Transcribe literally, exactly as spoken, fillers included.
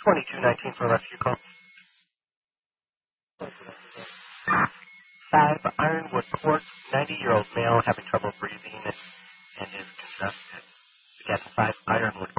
twenty-two nineteen for rescue call. five Ironwood Court, ninety-year-old male having trouble breathing and is congested. Again, five Ironwood